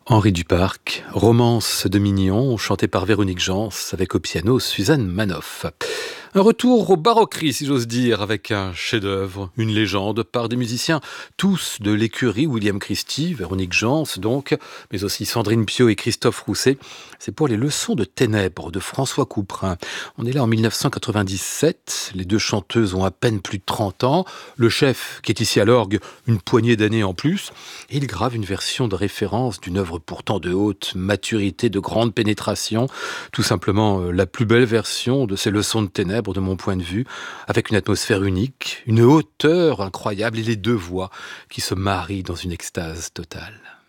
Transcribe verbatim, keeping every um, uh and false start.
Henri Duparc, romance de Mignon, chantée par Véronique Jans, avec au piano Suzanne Manoff. Un retour au baroquerie, si j'ose dire, avec un chef-d'œuvre, une légende par des musiciens, tous de l'écurie William Christie, Véronique Jans donc, mais aussi Sandrine Piau et Christophe Rousset. C'est pour les Leçons de ténèbres de François Couperin. On est là en mille neuf cent quatre-vingt-dix-sept, les deux chanteuses ont à peine plus de trente ans, le chef, qui est ici à l'orgue, une poignée d'années en plus, et il grave une version de référence d'une œuvre pourtant de haute maturité, de grande pénétration, tout simplement euh, la plus belle version de ces Leçons de ténèbres de mon point de vue, avec une atmosphère unique, une hauteur incroyable et les deux voix qui se marient dans une extase totale.